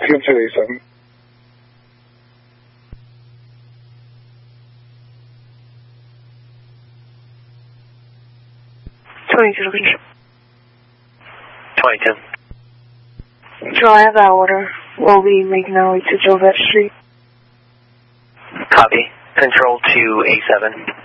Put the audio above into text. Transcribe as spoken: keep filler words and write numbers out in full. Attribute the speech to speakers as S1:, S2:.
S1: Come to A seven.
S2: twenty-two control.
S3: twenty-two.
S2: Control, I have that order. We'll be making our way to Jovette Street.
S3: Copy. Control to A seven.